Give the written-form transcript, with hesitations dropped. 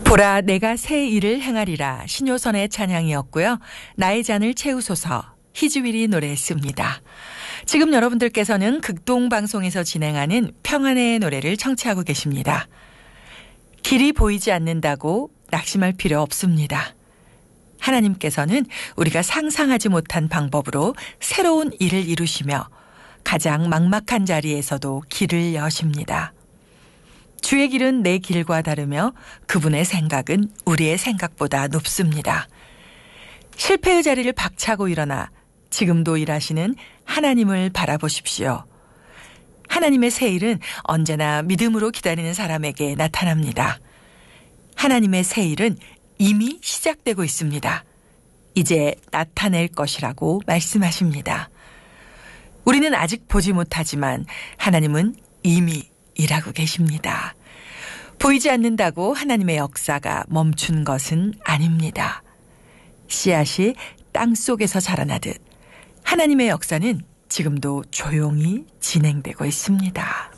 보라 내가 새 일을 행하리라 신효선의 찬양이었고요. 나의 잔을 채우소서 희주일이 노래했습니다. 지금 여러분들께서는 극동방송에서 진행하는 평안의 노래를 청취하고 계십니다. 길이 보이지 않는다고 낙심할 필요 없습니다. 하나님께서는 우리가 상상하지 못한 방법으로 새로운 일을 이루시며 가장 막막한 자리에서도 길을 여십니다. 주의 길은 내 길과 다르며 그분의 생각은 우리의 생각보다 높습니다. 실패의 자리를 박차고 일어나 지금도 일하시는 하나님을 바라보십시오. 하나님의 새 일은 언제나 믿음으로 기다리는 사람에게 나타납니다. 하나님의 새 일은 이미 시작되고 있습니다. 이제 나타낼 것이라고 말씀하십니다. 우리는 아직 보지 못하지만 하나님은 이미 일하고 계십니다. 보이지 않는다고 하나님의 역사가 멈춘 것은 아닙니다. 씨앗이 땅 속에서 자라나듯 하나님의 역사는 지금도 조용히 진행되고 있습니다.